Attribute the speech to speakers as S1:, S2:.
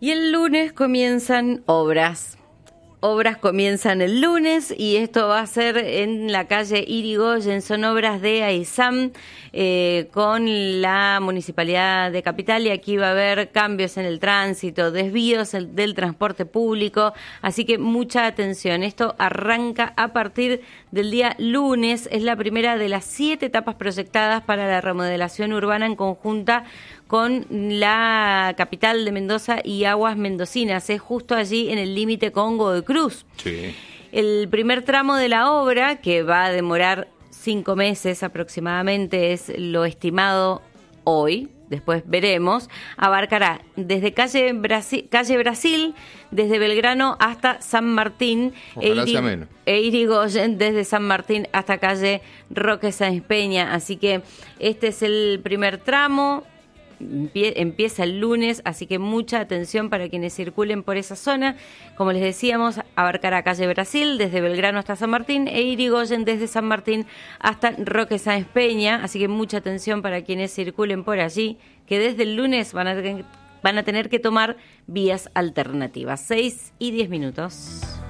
S1: Y el lunes comienzan obras. Obras comienzan el lunes y esto va a ser en la calle Irigoyen. Son obras de AISAM con la Municipalidad de Capital, y aquí va a haber cambios en el tránsito, desvíos del transporte público, así que mucha atención. Esto arranca a partir del día lunes. Es la primera de las 7 etapas proyectadas para la remodelación urbana en conjunta con la Capital de Mendoza y Aguas Mendocinas. Es justo allí en el límite con Godoy Cruz.
S2: Sí.
S1: El primer tramo de la obra, que va a demorar 5 meses aproximadamente, es lo estimado hoy, después veremos, abarcará desde calle Brasil, desde Belgrano hasta San Martín,
S2: Ojalá sea menos.
S1: e Irigoyen desde San Martín hasta calle Roque Sáenz Peña. Así que este es el primer tramo. Empieza el lunes, así que mucha atención para quienes circulen por esa zona. Como les decíamos, abarcará calle Brasil desde Belgrano hasta San Martín e Irigoyen desde San Martín hasta Roque Sáenz Peña, así que mucha atención para quienes circulen por allí, que desde el lunes van a tener que tomar vías alternativas. 6:10.